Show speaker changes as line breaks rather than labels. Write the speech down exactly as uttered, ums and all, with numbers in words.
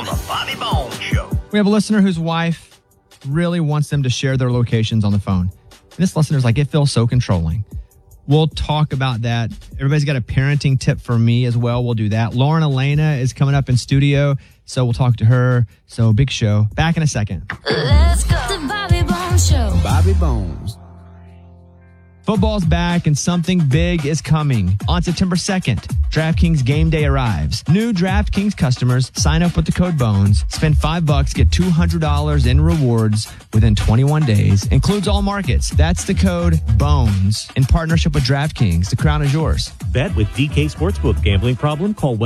on the Bobby Bones Show.
We have a listener whose wife really wants them to share their locations on the phone. And this listener's like, it feels so controlling. We'll talk about that. Everybody's got a parenting tip for me as well. We'll do that. Lauren Elena is coming up in studio, so we'll talk to her. So big show. Back in a second.
Let's go. The Bobby Bones Show.
Bobby Bones.
Football's back and something big is coming. On September second, DraftKings Game Day arrives. New DraftKings customers sign up with the code BONES, spend five bucks, get two hundred dollars in rewards within twenty-one days. Includes all markets. That's the code BONES in partnership with DraftKings. The crown is yours.
Bet with D K Sportsbook. Gambling problem? Call